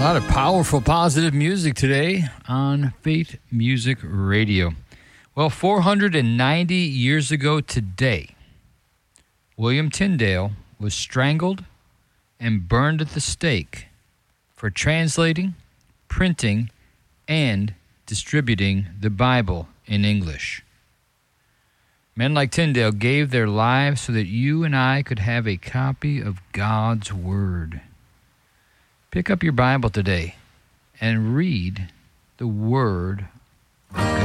lot of powerful, positive music today on Faith Music Radio. Well, 490 years ago today, William Tyndale was strangled and burned at the stake for translating, printing, and distributing the Bible in English. Men like Tyndale gave their lives so that you and I could have a copy of God's Word. Pick up your Bible today and read the Word of God.